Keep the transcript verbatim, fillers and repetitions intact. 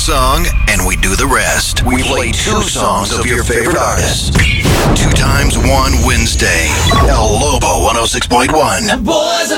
song, and we do the rest. We play two songs of your favorite artist. Two times one Wednesday. El Lobo one oh six point one. Boys